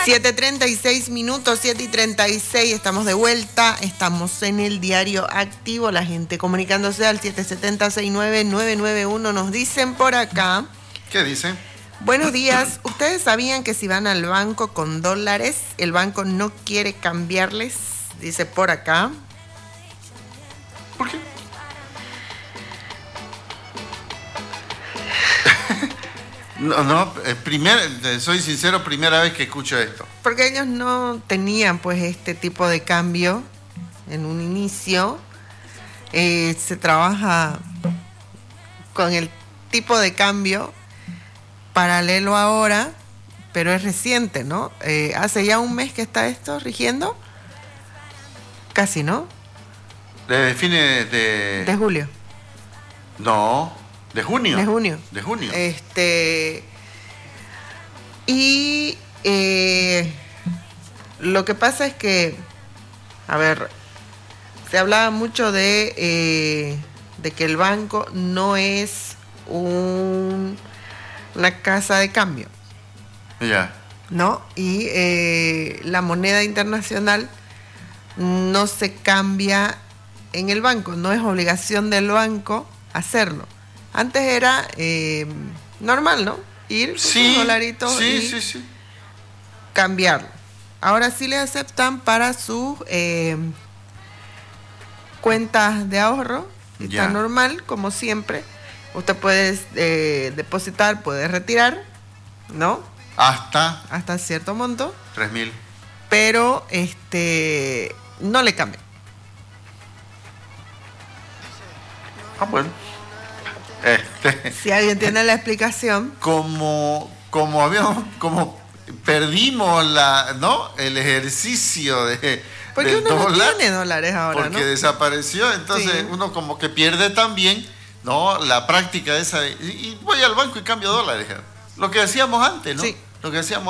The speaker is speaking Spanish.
7:36, 7:36, estamos de vuelta, estamos en el diario activo, la gente comunicándose al 770-69991, nos dicen por acá. ¿Qué dicen? Buenos días, ¿ustedes sabían que si van al banco con dólares, el banco no quiere cambiarles? Dice por acá. ¿Por qué? No, soy sincero, primera vez que escucho esto. Porque ellos no tenían pues este tipo de cambio en un inicio. Se trabaja con el tipo de cambio paralelo ahora, pero es reciente, ¿no? Hace ya un mes que está esto rigiendo. Casi, ¿no? ¿De fines de...? De julio. No, de junio. De junio. De junio. Y lo que pasa es que, a ver, se hablaba mucho de que el banco no es una casa de cambio. Ya. ¿No? Y la moneda internacional no se cambia en el banco, no es obligación del banco hacerlo. Antes era normal, ¿no? Ir con sus dolaritos y cambiarlo. Ahora sí le aceptan para sus cuentas de ahorro, está normal, como siempre. Usted puede depositar, puede retirar, ¿no? Hasta cierto monto. 3.000. Pero no le cambia. Bueno. Si alguien tiene la explicación. Como perdimos el ejercicio de porque del uno dólar, no tiene dólares ahora, porque ¿no? desapareció, entonces uno como que pierde también, ¿no? La práctica esa y voy al banco y cambio dólares. Lo que hacíamos antes, ¿no? Sí. Lo que hacíamos